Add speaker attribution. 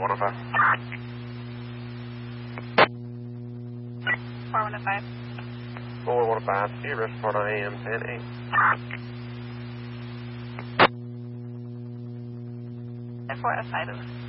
Speaker 1: 105.
Speaker 2: 4105.
Speaker 1: 4105, see rest report on AM 10-8.
Speaker 2: 405.